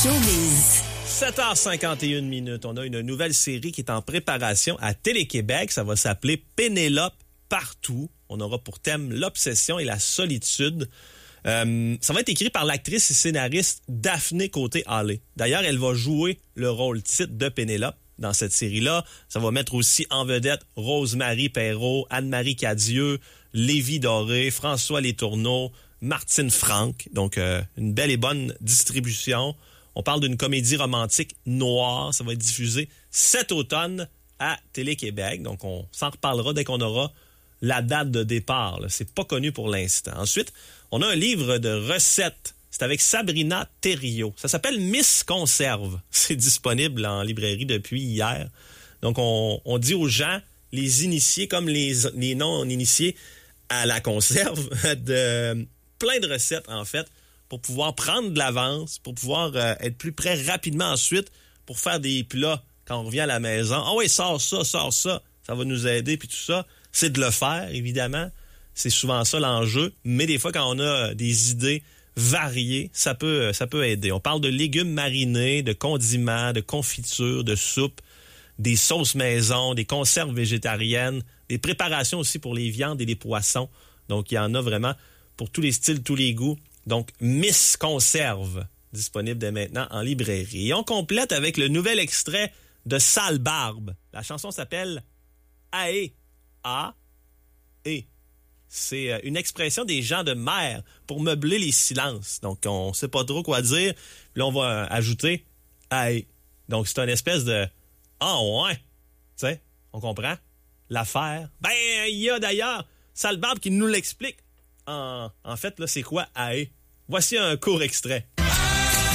Showbiz. 7h51. On a une nouvelle série qui est en préparation à Télé-Québec. Ça va s'appeler Pénélope partout. On aura pour thème l'obsession et la solitude. Ça va être écrit par l'actrice et scénariste Daphné Côté-Hallé. D'ailleurs, elle va jouer le rôle titre de Pénélope dans cette série-là. Ça va mettre aussi en vedette Rose-Marie Perreault, Anne-Marie Cadieux, Lévi Doré, François Letourneau, Martine Franck. Donc, une belle et bonne distribution. On parle d'une comédie romantique noire. Ça va être diffusé cet automne à Télé-Québec. Donc, on s'en reparlera dès qu'on aura la date de départ. Là. C'est pas connu pour l'instant. Ensuite, on a un livre de recettes. C'est avec Sabrina Thériault. Ça s'appelle Miss Conserve. C'est disponible en librairie depuis hier. Donc, on dit aux gens, les initiés comme les non-initiés à la conserve, de plein de recettes, en fait, pour pouvoir prendre de l'avance, pour pouvoir être plus prêt rapidement ensuite, pour faire des plats quand on revient à la maison. Ah oui, sors ça, ça va nous aider, puis tout ça. C'est de le faire, évidemment. C'est souvent ça l'enjeu. Mais des fois, quand on a des idées variées, ça peut aider. On parle de légumes marinés, de condiments, de confitures, de soupes, des sauces maison, des conserves végétariennes, des préparations aussi pour les viandes et les poissons. Donc, il y en a vraiment pour tous les styles, tous les goûts. Donc, Miss Conserve, disponible dès maintenant en librairie. Et on complète avec le nouvel extrait de Sale Barbe. La chanson s'appelle Aé. A-E. C'est une expression des gens de mer pour meubler les silences. Donc, on ne sait pas trop quoi dire. Puis là, on va ajouter Aé. Donc, c'est une espèce de ah ouais. Tu sais, on comprend? L'affaire. Ben, il y a d'ailleurs Sale Barbe qui nous l'explique. En fait, là, c'est quoi Aé? Voici un court extrait.